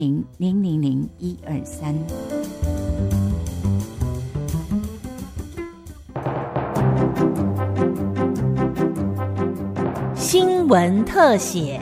0000123。 新闻特写。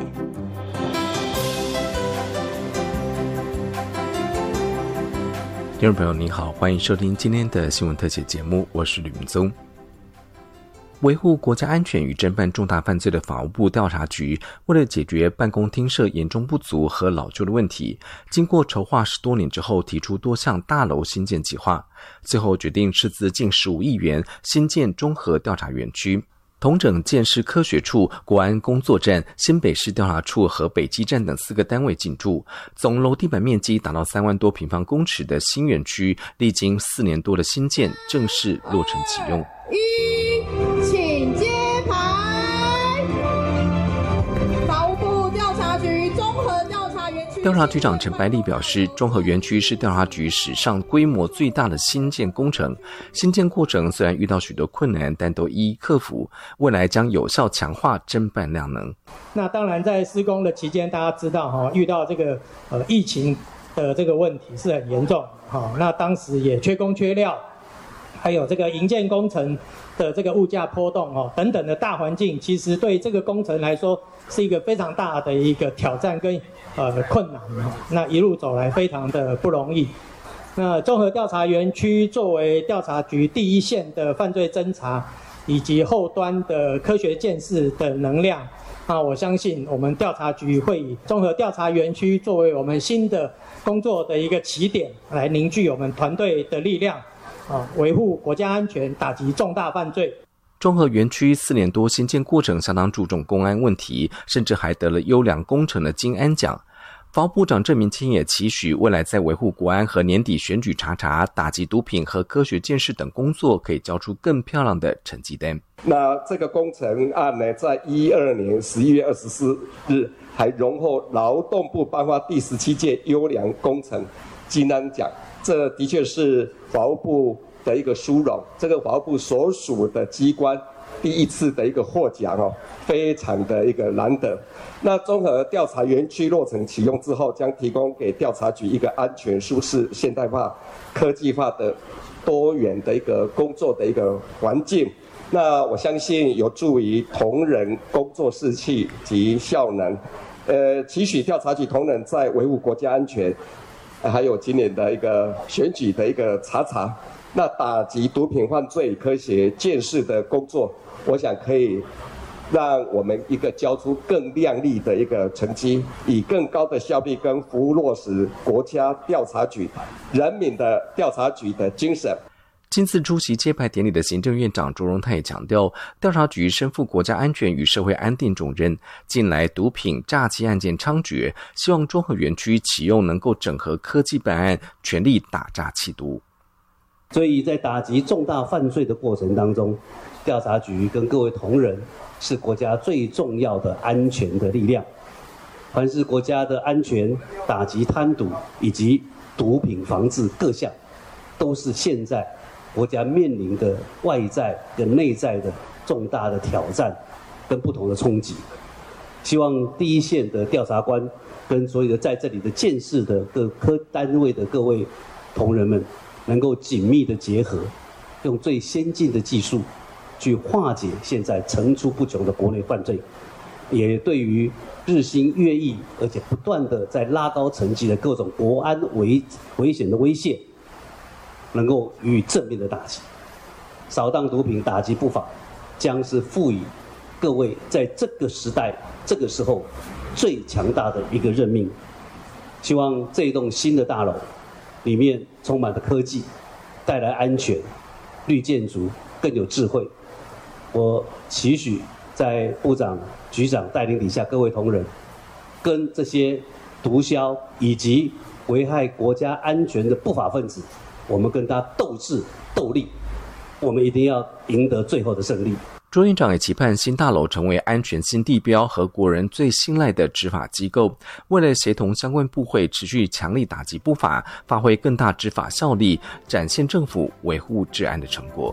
听众朋友您好，欢迎收听今天的新闻特写节目，我是吕明宗。维护国家安全与侦办重大犯罪的法务部调查局，为了解决办公厅舍严重不足和老旧的问题，经过筹划10多年之后，提出多项大楼新建计划，最后决定斥资近15亿元新建综合调查园区，统整建市科学处、国安工作站、新北市调查处和北基站等4个单位进驻，总楼地板面积达到3万多平方公尺的新园区，历经4年多的新建，正式落成启用。 请接牌。法务部调查局综合调查园区。 调查局长陈白丽表示，综合园区是调查局史上规模最大的新建工程。新建过程虽然遇到许多困难，但都一一克服，未来将有效强化侦办量能。 那当然，在施工的期间，大家知道遇到这个疫情的这个问题是很严重。那当时也缺工缺料，还有这个营建工程的这个物价波动等等的大环境，其实对这个工程来说是一个非常大的一个挑战跟困难。那一路走来非常的不容易。那综合调查园区作为调查局第一线的犯罪侦查以及后端的科学鉴识的能量，那我相信我们调查局会以综合调查园区作为我们新的工作的一个起点，来凝聚我们团队的力量，维护国家安全，打击重大犯罪。 综合园区4年多新建过程相当注重公安问题，甚至还得了优良工程的金安奖。法务部长郑明清也期许未来在维护国安和年底选举查、打击毒品和科学鉴识等工作，可以交出更漂亮的成绩单。 那这个工程案呢，在2012年11月24日还荣获劳动部颁发第17届优良工程金安奖，这的确是法务部的一个殊荣，这个法务部所属的机关第一次的一个获奖非常的一个难得。那综合调查园区落成启用之后，将提供给调查局一个安全、舒适、现代化、科技化的多元的一个工作的一个环境。那我相信有助于同仁工作士气及效能。期许调查局同仁在维护国家安全，还有今年的一个选举的一个查，那打击毒品犯罪、科学鉴识的工作，我想可以让我们一个交出更亮丽的一个成绩，以更高的效率跟服务落实国家调查局、人民的调查局的精神。 亲自出席揭牌典礼的行政院长卓荣泰也强调，调查局身负国家安全与社会安定重任，近来毒品、诈欺案件猖獗，希望综合园区启用能够整合科技办案，全力打诈缉毒。 所以在打击重大犯罪的过程当中，调查局跟各位同仁是国家最重要的安全的力量。凡是国家的安全、打击贪渎以及毒品防治各项，都是现在国家面临的外在跟内在的重大的挑战跟不同的冲击。希望第一线的调查官跟所有的在这里的鉴识的各科单位的各位同仁们，能够紧密的结合，用最先进的技术去化解现在层出不穷的国内犯罪，也对于日新月异而且不断的在拉高层级的各种国安危险的威胁，能够予以正面的打击。扫荡毒品、打击不法，将是赋予各位在这个时代、这个时候最强大的一个任命。希望这一栋新的大楼里面充满了科技，带来安全，绿建筑更有智慧。我期许在部长、局长带领底下各位同仁，跟这些毒枭以及危害国家安全的不法分子，我们跟他斗智斗力，我们一定要赢得最后的胜利。 卓院长也期盼新大楼成为安全新地标和国人最信赖的执法机构，为了协同相关部会持续强力打击不法，发挥更大执法效力，展现政府维护治安的成果。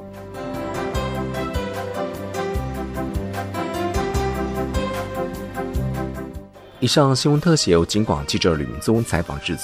以上新闻特写由警广记者吕明宗采访制作。